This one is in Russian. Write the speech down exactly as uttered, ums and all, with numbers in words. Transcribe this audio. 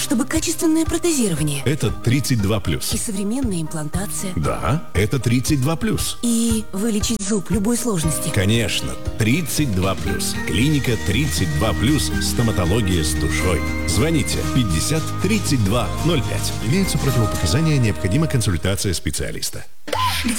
чтобы качественное протезирование? Это тридцать два плюс. И современная имплантация? Да, это тридцать два плюс. И вылечить зуб любой сложности? Конечно, тридцать два плюс. Клиника тридцать два плюс. Стоматология с душой. Звоните пятьдесят тридцать два ноль пять. Имеются противопоказания, необходима консультация специалиста.